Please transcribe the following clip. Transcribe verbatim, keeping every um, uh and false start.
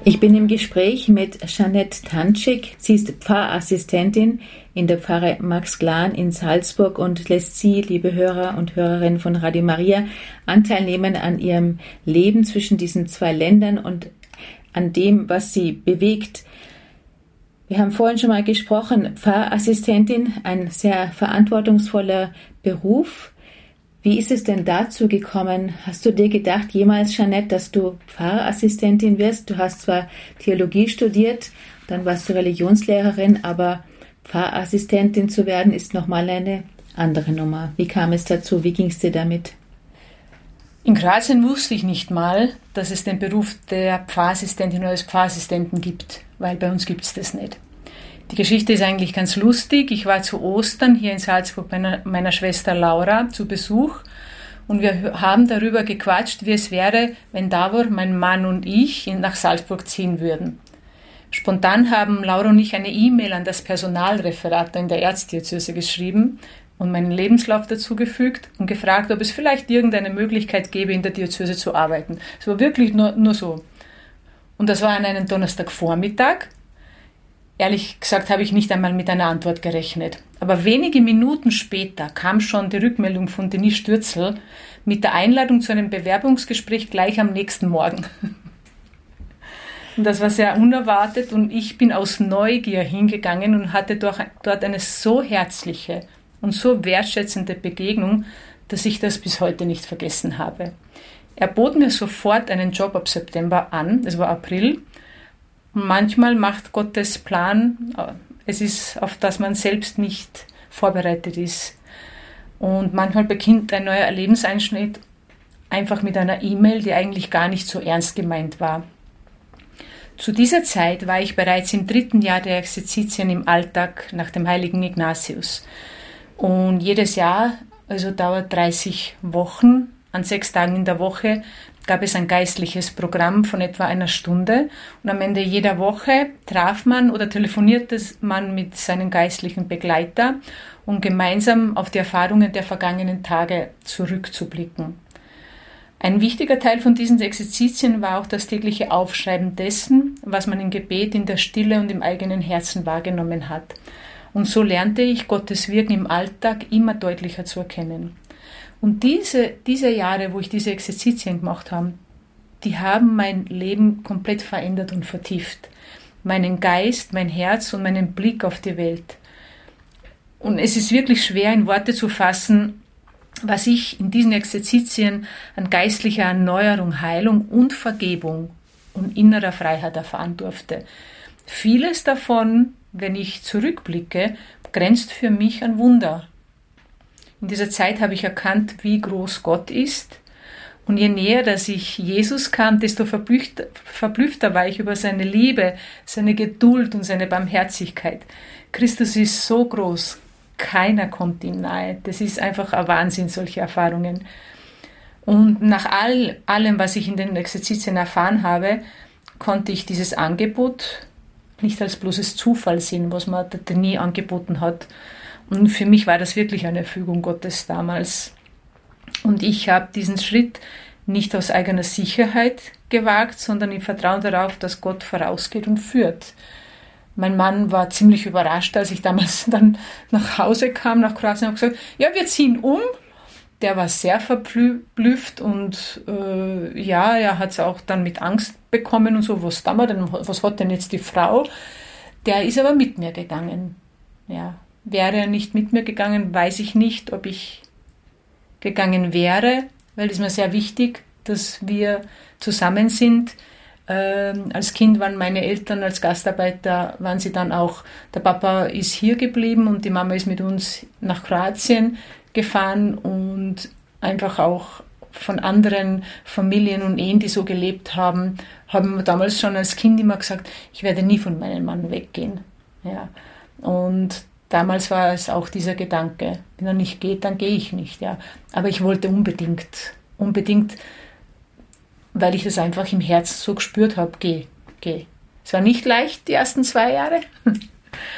Ich bin im Gespräch mit Jeanette Tanczyk. Sie ist Pfarrassistentin in der Pfarre Max Glan in Salzburg und lässt Sie, liebe Hörer und Hörerinnen von Radio Maria, Anteil nehmen an ihrem Leben zwischen diesen zwei Ländern und an dem, was sie bewegt. Wir haben vorhin schon mal gesprochen, Pfarrassistentin, ein sehr verantwortungsvoller Beruf. Wie ist es denn dazu gekommen? Hast du dir gedacht jemals, Jeanette, dass du Pfarrassistentin wirst? Du hast zwar Theologie studiert, dann warst du Religionslehrerin, aber Pfarrassistentin zu werden ist nochmal eine andere Nummer. Wie kam es dazu? Wie ging es dir damit? In Kroatien wusste ich nicht mal, dass es den Beruf der Pfarrassistentin oder des Pfarrassistenten gibt, weil bei uns gibt es das nicht. Die Geschichte ist eigentlich ganz lustig. Ich war zu Ostern hier in Salzburg bei meiner, meiner Schwester Laura zu Besuch und wir haben darüber gequatscht, wie es wäre, wenn Davor, mein Mann und ich nach Salzburg ziehen würden. Spontan haben Laura und ich eine E-Mail an das Personalreferat in der Erzdiözese geschrieben und meinen Lebenslauf dazugefügt und gefragt, ob es vielleicht irgendeine Möglichkeit gäbe, in der Diözese zu arbeiten. Es war wirklich nur, nur so. Und das war an einem Donnerstagvormittag. Ehrlich gesagt habe ich nicht einmal mit einer Antwort gerechnet. Aber wenige Minuten später kam schon die Rückmeldung von Denise Stürzel mit der Einladung zu einem Bewerbungsgespräch gleich am nächsten Morgen. Und das war sehr unerwartet und ich bin aus Neugier hingegangen und hatte dort eine so herzliche und so wertschätzende Begegnung, dass ich das bis heute nicht vergessen habe. Er bot mir sofort einen Job ab September an, es war April. Manchmal macht Gottes Plan, es ist, auf das man selbst nicht vorbereitet ist. Und manchmal beginnt ein neuer Lebenseinschnitt einfach mit einer E-Mail, die eigentlich gar nicht so ernst gemeint war. Zu dieser Zeit war ich bereits im dritten Jahr der Exerzitien im Alltag nach dem heiligen Ignatius. Und jedes Jahr, also dauert dreißig Wochen, an sechs Tagen in der Woche, gab es ein geistliches Programm von etwa einer Stunde. Und am Ende jeder Woche traf man oder telefonierte man mit seinem geistlichen Begleiter, um gemeinsam auf die Erfahrungen der vergangenen Tage zurückzublicken. Ein wichtiger Teil von diesen Exerzitien war auch das tägliche Aufschreiben dessen, was man im Gebet, in der Stille und im eigenen Herzen wahrgenommen hat. Und so lernte ich Gottes Wirken im Alltag immer deutlicher zu erkennen. Und diese, diese Jahre, wo ich diese Exerzitien gemacht habe, die haben mein Leben komplett verändert und vertieft. Meinen Geist, mein Herz und meinen Blick auf die Welt. Und es ist wirklich schwer in Worte zu fassen, was ich in diesen Exerzitien an geistlicher Erneuerung, Heilung und Vergebung und innerer Freiheit erfahren durfte. Vieles davon, wenn ich zurückblicke, grenzt für mich an Wunder. In dieser Zeit habe ich erkannt, wie groß Gott ist. Und je näher, dass ich Jesus kam, desto verblüffter war ich über seine Liebe, seine Geduld und seine Barmherzigkeit. Christus ist so groß, keiner kommt ihm nahe. Das ist einfach ein Wahnsinn, solche Erfahrungen. Und nach all, allem, was ich in den Exerzitien erfahren habe, konnte ich dieses Angebot nicht als bloßes Zufall sehen, was man der nie angeboten hat. Und für mich war das wirklich eine Fügung Gottes damals. Und ich habe diesen Schritt nicht aus eigener Sicherheit gewagt, sondern im Vertrauen darauf, dass Gott vorausgeht und führt. Mein Mann war ziemlich überrascht, als ich damals dann nach Hause kam, nach Kroatien, und gesagt, ja, wir ziehen um. Der war sehr verblüfft und äh, ja, er hat es auch dann mit Angst bekommen und so, was da denn, was hat denn jetzt die Frau? Der ist aber mit mir gegangen, ja. Wäre er nicht mit mir gegangen, weiß ich nicht, ob ich gegangen wäre, weil es ist mir sehr wichtig, dass wir zusammen sind. Ähm, als Kind waren meine Eltern, als Gastarbeiter waren sie dann auch, der Papa ist hier geblieben und die Mama ist mit uns nach Kroatien gefahren und einfach auch von anderen Familien und Ehen, die so gelebt haben, haben wir damals schon als Kind immer gesagt, ich werde nie von meinem Mann weggehen. Ja. Und damals war es auch dieser Gedanke, wenn er nicht geht, dann gehe ich nicht. Ja. Aber ich wollte unbedingt, unbedingt, weil ich das einfach im Herzen so gespürt habe, geh, geh. Es war nicht leicht, die ersten zwei Jahre,